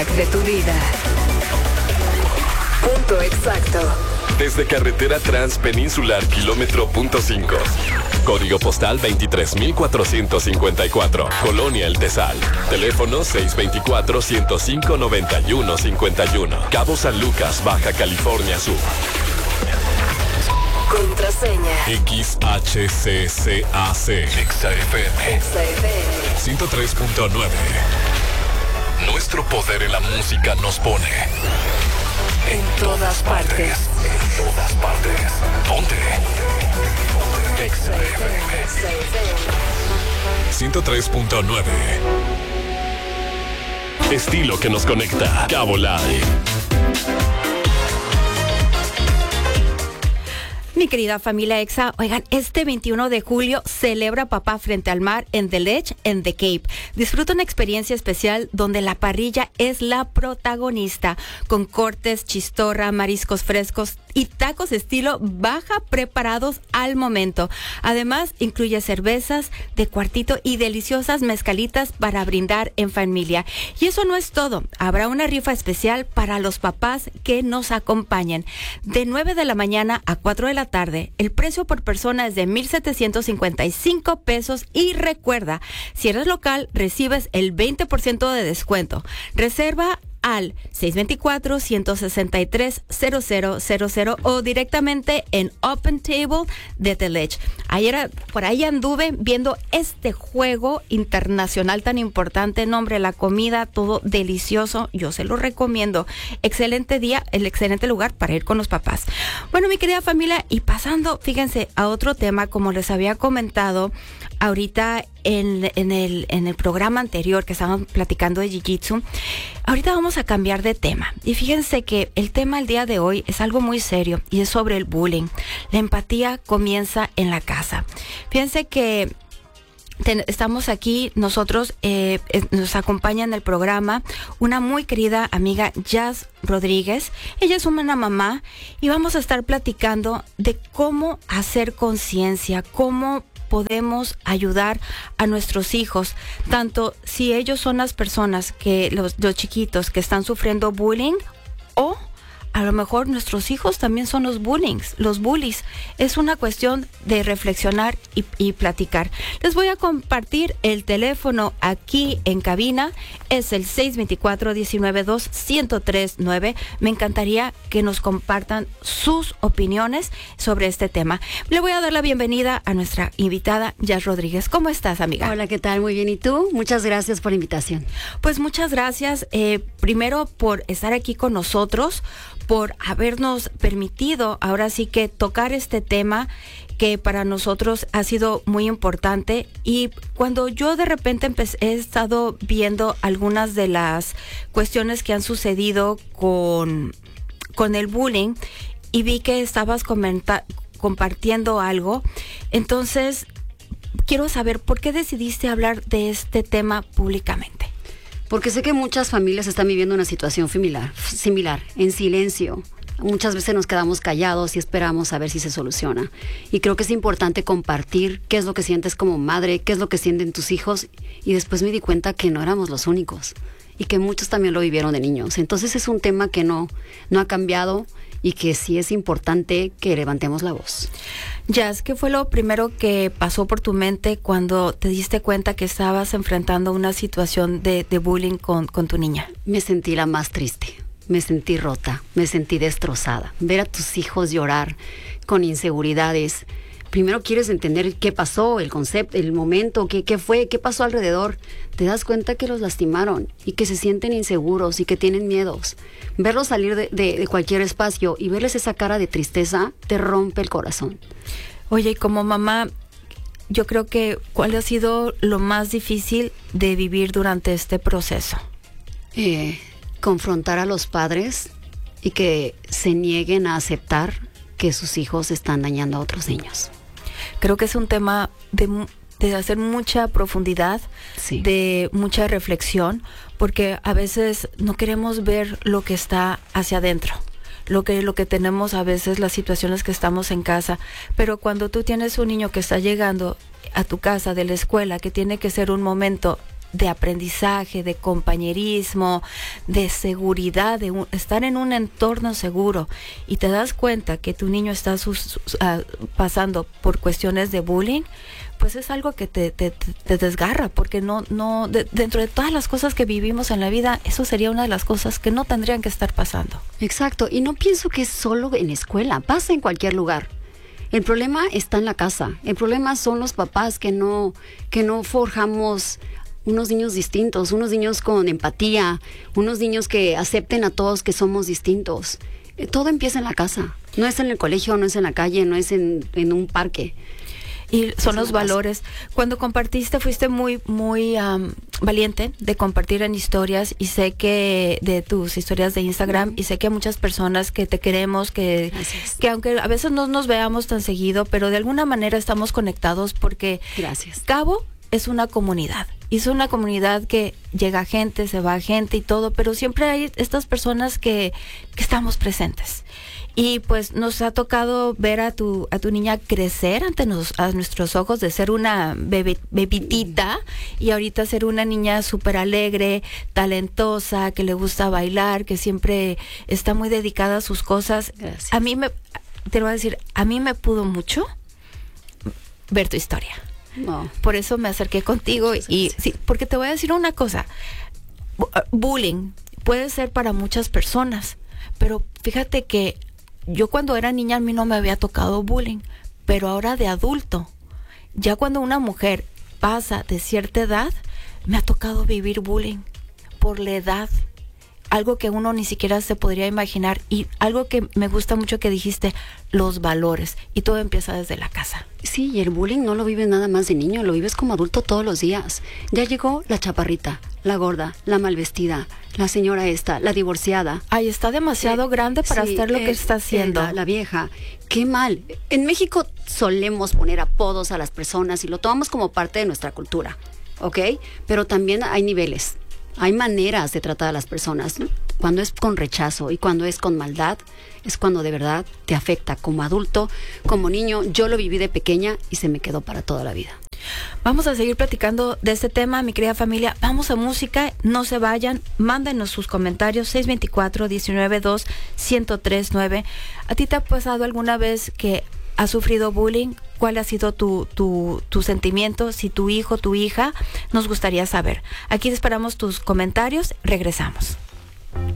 soundtrack de tu vida. Punto exacto. Desde carretera transpeninsular kilómetro .5. Código postal 23,454. Colonia El Tesal. Teléfono 624-105-9151. Cabo San Lucas, Baja California Sur. Contraseña. XHCCAC. XFM. 103.9. Nuestro poder en la música nos pone en todas partes. En todas partes. Ponte. XFM 103.9. Estilo que nos conecta. Cabo Live. Mi querida familia EXA, oigan, este 21 de julio celebra Papá Frente al Mar en The Ledge en The Cape. Disfruta una experiencia especial donde la parrilla es la protagonista, con cortes, chistorra, mariscos frescos y tacos estilo baja preparados al momento. Además, incluye cervezas de cuartito y deliciosas mezcalitas para brindar en familia. Y eso no es todo. Habrá una rifa especial para los papás que nos acompañen. De 9 de la mañana a 4 de la tarde, el precio por persona es de 1,755 pesos y recuerda, si eres local, recibes el 20% de descuento. Reserva al 624-163-0000 o directamente en Open Table de The Ledge. Ayer por ahí anduve viendo este juego internacional tan importante. Nombre, la comida, todo delicioso. Yo se lo recomiendo. Excelente día, el excelente lugar para ir con los papás. Bueno, mi querida familia, y pasando, fíjense, a otro tema, como les había comentado ahorita en el programa anterior que estábamos platicando de Jiu-Jitsu. Ahorita vamos a cambiar de tema. Y fíjense que el tema el día de hoy es algo muy serio y es sobre el bullying. La empatía comienza en la casa. Fíjense que estamos aquí, nosotros, nos acompaña en el programa una muy querida amiga, Jazz Rodríguez. Ella es una mamá y vamos a estar platicando de cómo hacer conciencia, cómo podemos ayudar a nuestros hijos, tanto si ellos son las personas que los chiquitos que están sufriendo bullying, o a lo mejor nuestros hijos también son los bullies. Es una cuestión de reflexionar y platicar. Les voy a compartir el teléfono aquí en cabina. Es el 624-192-1039. Me encantaría que nos compartan sus opiniones sobre este tema. Le voy a dar la bienvenida a nuestra invitada, Jazz Rodríguez. ¿Cómo estás, amiga? Hola, ¿qué tal? Muy bien. ¿Y tú? Muchas gracias por la invitación. Pues muchas gracias, primero por estar aquí con nosotros, por habernos permitido ahora sí que tocar este tema que para nosotros ha sido muy importante. Y cuando yo de repente he estado viendo algunas de las cuestiones que han sucedido con el bullying y vi que estabas compartiendo algo, entonces quiero saber por qué decidiste hablar de este tema públicamente. Porque sé que muchas familias están viviendo una situación similar, en silencio. Muchas veces nos quedamos callados y esperamos a ver si se soluciona. Y creo que es importante compartir qué es lo que sientes como madre, qué es lo que sienten tus hijos. Y después me di cuenta que no éramos los únicos y que muchos también lo vivieron de niños. Entonces es un tema que no ha cambiado y que sí es importante que levantemos la voz. Jazz, ¿qué fue lo primero que pasó por tu mente cuando te diste cuenta que estabas enfrentando una situación de bullying con tu niña? Me sentí la más triste, me sentí rota, me sentí destrozada. Ver a tus hijos llorar con inseguridades. Primero quieres entender qué pasó, el concepto, el momento, qué fue, qué pasó alrededor. Te das cuenta que los lastimaron y que se sienten inseguros y que tienen miedos. Verlos salir de cualquier espacio y verles esa cara de tristeza te rompe el corazón. Oye, y como mamá, yo creo que ¿cuál ha sido lo más difícil de vivir durante este proceso? Confrontar a los padres y que se nieguen a aceptar que sus hijos están dañando a otros niños. Creo que es un tema de hacer mucha profundidad, sí, de mucha reflexión, porque a veces no queremos ver lo que está hacia adentro, lo que tenemos a veces, las situaciones que estamos en casa, pero cuando tú tienes un niño que está llegando a tu casa de la escuela, que tiene que ser un momento de aprendizaje, de compañerismo, de seguridad, de estar en un entorno seguro, y te das cuenta que tu niño está pasando por cuestiones de bullying, pues es algo que te desgarra, porque dentro de todas las cosas que vivimos en la vida, eso sería una de las cosas que no tendrían que estar pasando. Exacto, y no pienso que es solo en la escuela, pasa en cualquier lugar. El problema está en la casa, el problema son los papás que no forjamos unos niños distintos, unos niños con empatía, unos niños que acepten a todos que somos distintos. Todo empieza en la casa, no es en el colegio, no es en la calle, no es en un parque. Y son los valores. Cuando compartiste, fuiste muy valiente de compartir en historias, y sé que de tus historias de Instagram, y sé que hay muchas personas que te queremos, que aunque a veces no nos veamos tan seguido, pero de alguna manera estamos conectados, porque Cabo es una comunidad. Y es una comunidad que llega gente, se va gente y todo, pero siempre hay estas personas que estamos presentes. Y pues nos ha tocado ver a tu niña crecer a nuestros ojos, de ser una bebitita, y ahorita ser una niña súper alegre, talentosa, que le gusta bailar, que siempre está muy dedicada a sus cosas. Gracias. Te lo voy a decir, a mí me pudo mucho ver tu historia. No. Por eso me acerqué contigo, y sí, porque te voy a decir una cosa, bullying puede ser para muchas personas, pero fíjate que yo cuando era niña a mí no me había tocado bullying, pero ahora de adulto, ya cuando una mujer pasa de cierta edad, me ha tocado vivir bullying por la edad, algo que uno ni siquiera se podría imaginar, y algo que me gusta mucho que dijiste, los valores, y todo empieza desde la casa. Sí, y el bullying no lo vives nada más de niño, lo vives como adulto todos los días. Ya llegó la chaparrita, la gorda, la mal vestida, la señora esta, la divorciada. Ay, está demasiado grande para hacer lo que está haciendo. La vieja, qué mal. En México solemos poner apodos a las personas y lo tomamos como parte de nuestra cultura, ¿ok? Pero también hay niveles. Hay maneras de tratar a las personas. Cuando es con rechazo y cuando es con maldad, es cuando de verdad te afecta como adulto, como niño. Yo lo viví de pequeña y se me quedó para toda la vida. Vamos a seguir platicando de este tema, mi querida familia. Vamos a música, no se vayan, mándenos sus comentarios, 624-192-1039. ¿A ti te ha pasado alguna vez que has sufrido bullying? ¿Cuál ha sido tu sentimiento? Si tu hijo, tu hija, nos gustaría saber. Aquí esperamos tus comentarios. Regresamos.